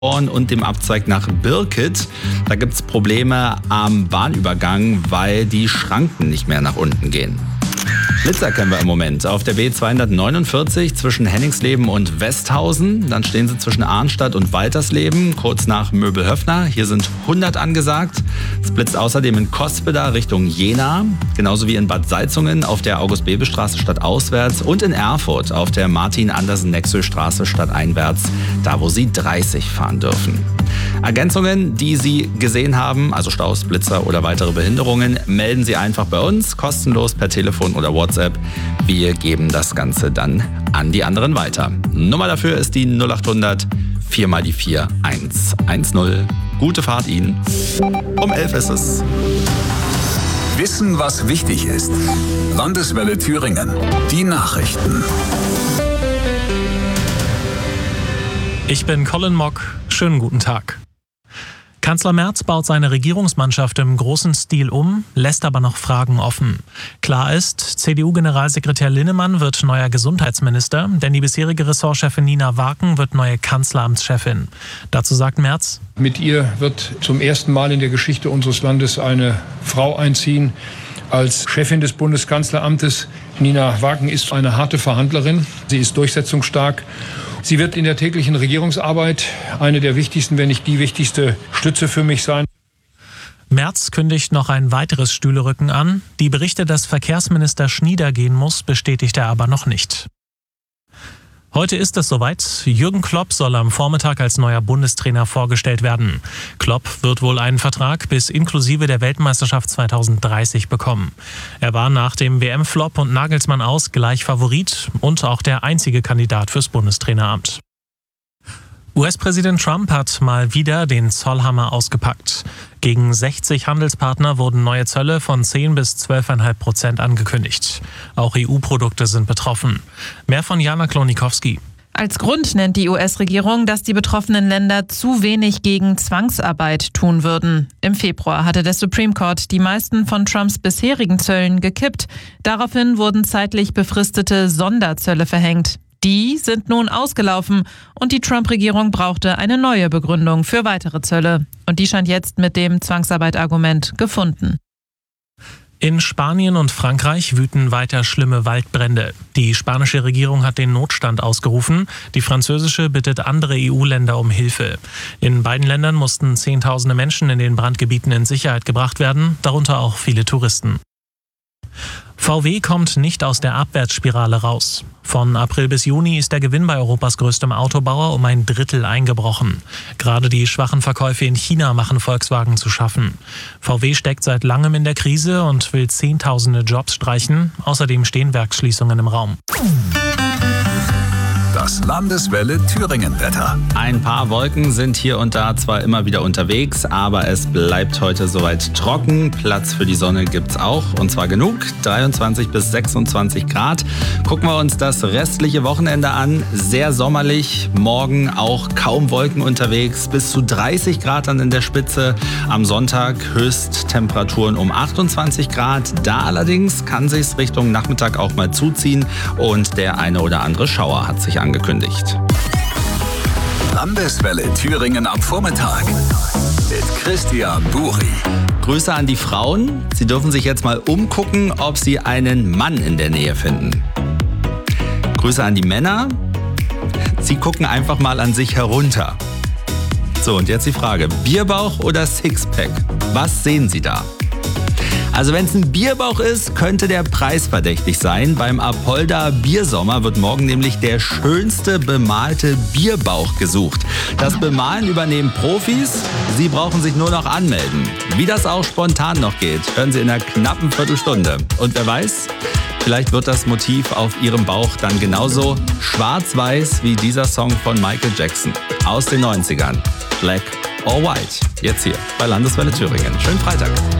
und dem Abzweig nach Birkit. Da gibt es Probleme am Bahnübergang, weil die Schranken nicht mehr nach unten gehen. Blitzer kennen wir im Moment auf der B249 zwischen Henningsleben und Westhausen. Dann stehen sie zwischen Arnstadt und Waltersleben, kurz nach Möbelhöfner. Hier sind 100 angesagt. Es blitzt außerdem in Cospeda Richtung Jena, genauso wie in Bad Salzungen auf der August-Bebel-Straße stadtauswärts und in Erfurt auf der Martin-Andersen-Nexö-Straße stadteinwärts, da wo Sie 30 fahren dürfen. Ergänzungen, die Sie gesehen haben, also Staus, Blitzer oder weitere Behinderungen, melden Sie einfach bei uns, kostenlos per Telefon oder WhatsApp. Wir geben das Ganze dann an die anderen weiter. Nummer dafür ist die 0800 4 mal die 4 110. Gute Fahrt Ihnen. Um 11 ist es. Wissen, was wichtig ist. Landeswelle Thüringen. Die Nachrichten. Ich bin Colin Mock. Schönen guten Tag. Kanzler Merz baut seine Regierungsmannschaft im großen Stil um, lässt aber noch Fragen offen. Klar ist, CDU-Generalsekretär Linnemann wird neuer Gesundheitsminister, denn die bisherige Ressortchefin Nina Waken wird neue Kanzleramtschefin. Dazu sagt Merz: Mit ihr wird zum ersten Mal in der Geschichte unseres Landes eine Frau einziehen als Chefin des Bundeskanzleramtes. Nina Waken ist eine harte Verhandlerin, sie ist durchsetzungsstark. Sie wird in der täglichen Regierungsarbeit eine der wichtigsten, wenn nicht die wichtigste Stütze für mich sein. Merz kündigt noch ein weiteres Stühlerücken an. Die Berichte, dass Verkehrsminister Schnieder gehen muss, bestätigt er aber noch nicht. Heute ist es soweit. Jürgen Klopp soll am Vormittag als neuer Bundestrainer vorgestellt werden. Klopp wird wohl einen Vertrag bis inklusive der Weltmeisterschaft 2030 bekommen. Er war nach dem WM-Flop und Nagelsmann aus gleich Favorit und auch der einzige Kandidat fürs Bundestraineramt. US-Präsident Trump hat mal wieder den Zollhammer ausgepackt. Gegen 60 Handelspartner wurden neue Zölle von 10 bis 12,5% angekündigt. Auch EU-Produkte sind betroffen. Mehr von Jana Klonikowski. Als Grund nennt die US-Regierung, dass die betroffenen Länder zu wenig gegen Zwangsarbeit tun würden. Im Februar hatte der Supreme Court die meisten von Trumps bisherigen Zöllen gekippt. Daraufhin wurden zeitlich befristete Sonderzölle verhängt. Die sind nun ausgelaufen und die Trump-Regierung brauchte eine neue Begründung für weitere Zölle. Und die scheint jetzt mit dem Zwangsarbeit-Argument gefunden. In Spanien und Frankreich wüten weiter schlimme Waldbrände. Die spanische Regierung hat den Notstand ausgerufen. Die französische bittet andere EU-Länder um Hilfe. In beiden Ländern mussten Zehntausende Menschen in den Brandgebieten in Sicherheit gebracht werden, darunter auch viele Touristen. VW kommt nicht aus der Abwärtsspirale raus. Von April bis Juni ist der Gewinn bei Europas größtem Autobauer um ein Drittel eingebrochen. Gerade die schwachen Verkäufe in China machen Volkswagen zu schaffen. VW steckt seit langem in der Krise und will Zehntausende Jobs streichen. Außerdem stehen Werksschließungen im Raum. Das Landeswelle Thüringen-Wetter. Ein paar Wolken sind hier und da zwar immer wieder unterwegs, aber es bleibt heute soweit trocken. Platz für die Sonne gibt's auch, und zwar genug. 23 bis 26 Grad. Gucken wir uns das restliche Wochenende an. Sehr sommerlich. Morgen auch kaum Wolken unterwegs. Bis zu 30 Grad dann in der Spitze. Am Sonntag Höchsttemperaturen um 28 Grad. Da allerdings kann sich's Richtung Nachmittag auch mal zuziehen und der eine oder andere Schauer hat sich angekündigt. Landeswelle Thüringen am Vormittag mit Christian Buri. Grüße an die Frauen. Sie dürfen sich jetzt mal umgucken, ob sie einen Mann in der Nähe finden. Grüße an die Männer. Sie gucken einfach mal an sich herunter. So, und jetzt die Frage: Bierbauch oder Sixpack? Was sehen Sie da? Also wenn es ein Bierbauch ist, könnte der Preis verdächtig sein. Beim Apolda Biersommer wird morgen nämlich der schönste bemalte Bierbauch gesucht. Das Bemalen übernehmen Profis. Sie brauchen sich nur noch anmelden. Wie das auch spontan noch geht, hören Sie in einer knappen Viertelstunde. Und wer weiß, vielleicht wird das Motiv auf Ihrem Bauch dann genauso schwarz-weiß wie dieser Song von Michael Jackson aus den 90ern. Black or White. Jetzt hier bei Landeswelle Thüringen. Schönen Freitag.